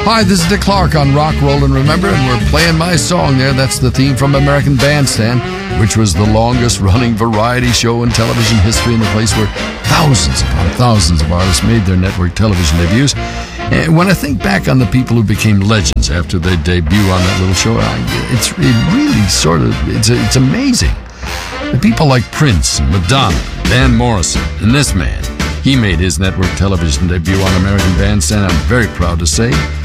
Hi, this is Dick Clark on Rock, Roll, and Remember, and we're playing my song there. That's the theme from American Bandstand, which was the longest-running variety show in television history, and the place where thousands upon thousands of artists made their network television debuts. And when I think back on the people who became legends after they debut on that little show, it's amazing. The people like Prince and Madonna, Van Morrison, and this man. He made his network television debut on American Bandstand, I'm very proud to say.